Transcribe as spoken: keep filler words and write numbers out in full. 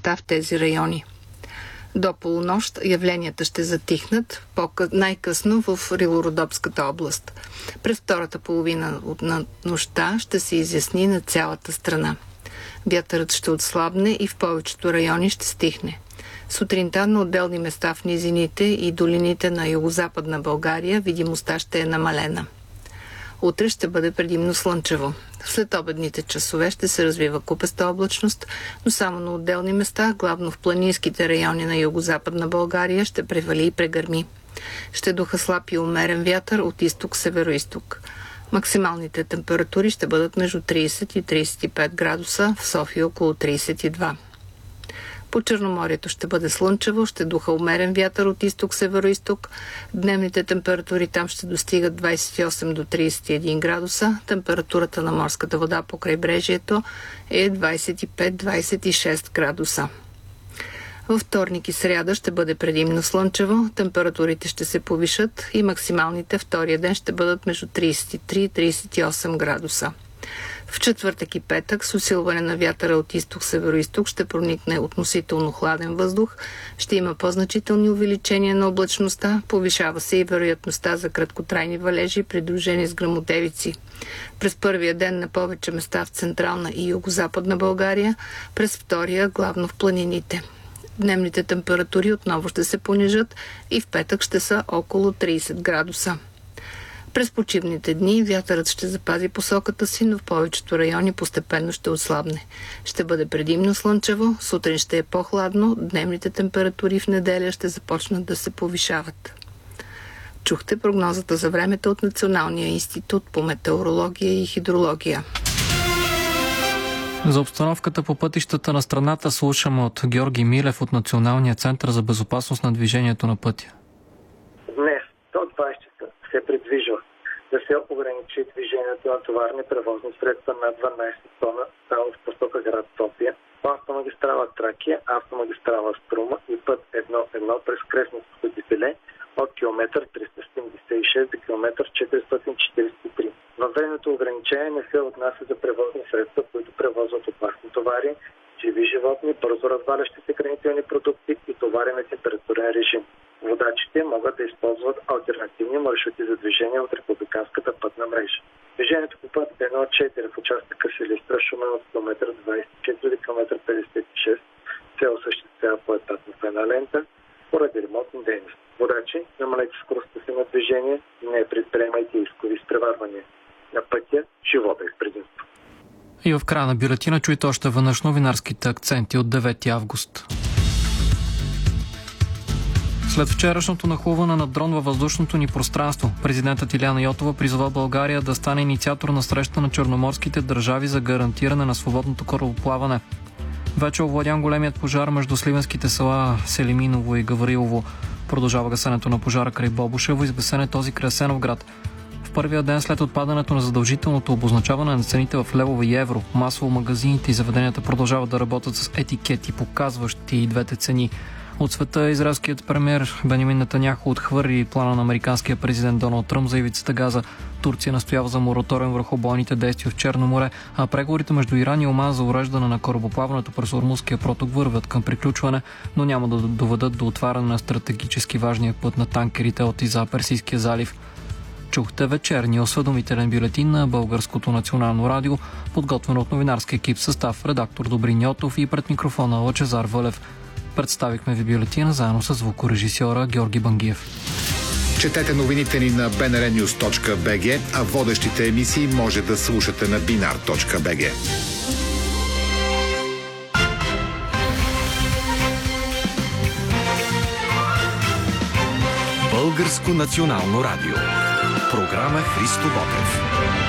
места в тези райони. До полунощ явленията ще затихнат, най-късно в Рило-Родопската област. През втората половина от нощта ще се изясни на цялата страна. Вятърът ще отслабне и в повечето райони ще стихне. Сутринта на отделни места в низините и долините на югозападна България видимостта ще е намалена. Утре ще бъде предимно слънчево. След обедните часове ще се развива купеста облачност, но само на отделни места, главно в планинските райони на югозападна България, ще превали и прегърми. Ще духа слаб и умерен вятър от изток-североизток. Максималните температури ще бъдат между трийсет и трийсет и пет градуса, в София около трийсет и два. По Черноморието ще бъде слънчево, ще духа умерен вятър от изток-североизток. Дневните температури там ще достигат двийсет и осем до трийсет и един градуса. Температурата на морската вода по крайбрежието е двийсет и пет до двийсет и шест градуса. Във вторник и сряда ще бъде предимно слънчево, температурите ще се повишат и максималните втория ден ще бъдат между трийсет и три и трийсет и осем градуса. В четвъртък и петък с усилване на вятъра от изток-североизток ще проникне относително хладен въздух, ще има по-значителни увеличения на облачността, повишава се и вероятността за краткотрайни валежи, придружени с гръмотевици. През първия ден на повече места в централна и югозападна България, през втория главно в планините. Дневните температури отново ще се понижат и в петък ще са около трийсет градуса. През почивните дни вятърът ще запази посоката си, но в повечето райони постепенно ще отслабне. Ще бъде предимно слънчево, сутрин ще е по-хладно, дневните температури в неделя ще започнат да се повишават. Чухте прогнозата за времето от Националния институт по метеорология и хидрология. За обстановката по пътищата на страната слушаме от Георги Милев от Националния център за безопасност на движението на пътя. Днес до двайсет часа се предвижда да се ограничи движението на товарни превозни средства над дванайсет тона само в посока град София, по автомагистрала Тракия, автомагистрала Струма и път едно едно през Кресното дефиле от километър триста седемдесет и шест до километър четиристотин четирийсет и три. Въведеното ограничение не се отнася за превозни средства, които превозват опасни товари, живи животни, бързо развалящи се хранителни продукти и товари на температурен режим. Водачите могат да използват алтернативни маршрути за движение от републиканската пътна мрежа. Движението по път едно четири в участъка Силистра – Шумен от километър двайсет и четири до километър петдесет и шест се осъществява по етапно в една лента поради ремонтни дейности. Водачи, намалете скоростта си на движение и не предприемайте рискови изпреварвания. На пътя живота е предимство. И в края на бюлетина чуйте още веднъж новинарските акценти от девети август. След вчерашното нахлуване на дрон във въздушното ни пространство, президентът Илияна Йотова призова България да стане инициатор на среща на черноморските държави за гарантиране на свободното корабоплаване. Вече овладян големият пожар между сливенските села Селиминово и Гаврилово. Продължава гасенето на пожара край Бобошево и сгасен е този край Асеновград. В първия ден след отпадането на задължителното обозначаване на цените в левове и евро, масово магазините и заведенията продължават да работят с етикети, показващи и двете цени. От света израелският премиер Бенямин Нетаняху отхвърли плана на американския президент Доналд Тръмп за ивицата Газа. Турция настоява за мораториум върху бойните действия в Черно море, а преговорите между Иран и Оман за уреждане на корабоплаването през Ормузския проток вървят към приключване, но няма да доведат до отваряне на стратегически важния път на танкерите от и за Персийския залив. Чухте вечерния осведомителен бюлетин на Българското национално радио, подготвен от новинарски екип състав, редактор Добрин Йотов и пред микрофона Лъчезар Вълев. Представихме ви бюлетина заедно с звукорежисьора Георги Бангиев. Четете новините ни на би ен ар нюз точка би джи, а водещите емисии може да слушате на би ен ар точка би джи. Българско национално радио. Програма Христо Ботев.